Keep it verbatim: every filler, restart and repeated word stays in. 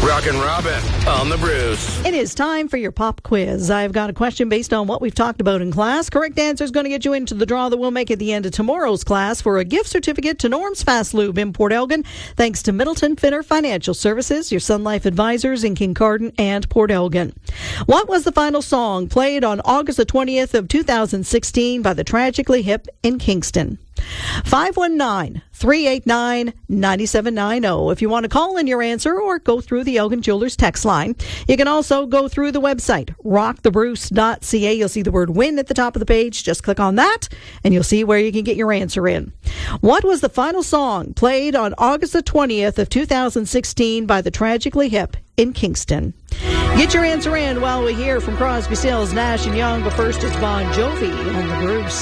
Rockin' Robin on the Bruce. It is time for your pop quiz. I've got a question based on what we've talked about in class. Correct answer is going to get you into the draw that we'll make at the end of tomorrow's class for a gift certificate to Norm's Fast Lube in Port Elgin, thanks to Middleton Finner Financial Services, your Sun Life advisors in Kincardine and Port Elgin. What was the final song played on August the twentieth of two thousand sixteen by the Tragically Hip in Kingston? five one nine, three eight nine, nine seven nine zero. If you want to call in your answer or go through the Elgin Jewelers text line, you can also go through the website, rock the bruce dot c a. You'll see the word win at the top of the page. Just click on that and you'll see where you can get your answer in. What was the final song played on August the twentieth of two thousand sixteen by the Tragically Hip in Kingston? Get your answer in while we hear from Crosby, Stills, Nash and Young, but first it's Bon Jovi on the Bruce.